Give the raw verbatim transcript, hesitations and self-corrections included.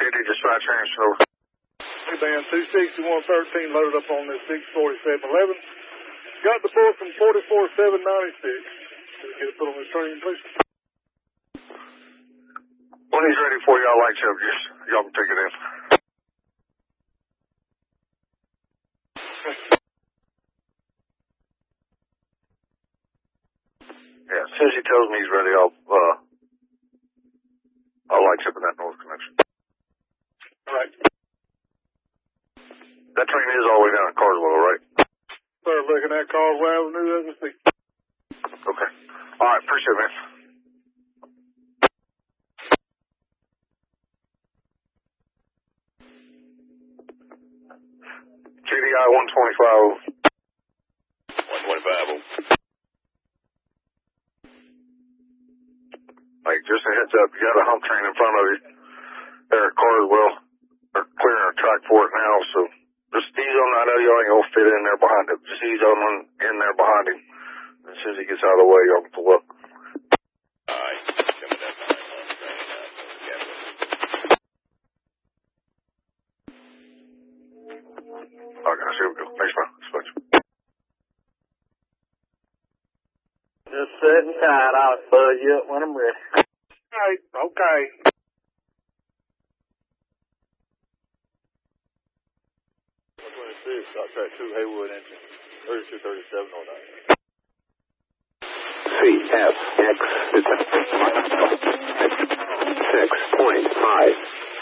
J D dispatch answer over. Hey, band two sixty-one thirteen loaded up on this six forty-seven eleven. Got the boy from forty-four seven ninety-six. Can we get it put on the screen, please? When he's ready for you, I'll light you up. Just, y'all can take it in. Yeah, as soon as he tells me he's ready, I'll, uh, I'll light you up in that north connection. All right. That train is all the way down at Carswell, right? Sir, looking at Carswell Avenue as we speak. Okay. All right, appreciate it, man. K D I one twenty-five. one twenty-five. Like, just a heads up, you got a hump train in front of you there at Carswell. They're clearing a track for it now, so just ease on. I know you ain't gonna fit in there behind it. Just ease on in there behind him. As soon as he gets out of the way, y'all can pull up. All right. Coming down the Oh, gosh, here we go. Thanks, man. Dispatch. Just sitting tight. I'll buzz you up when I'm ready. All right, okay. one twenty-six, dot track two, Haywood engine, thirty-two thirty-seven oh nine. C F X six point five.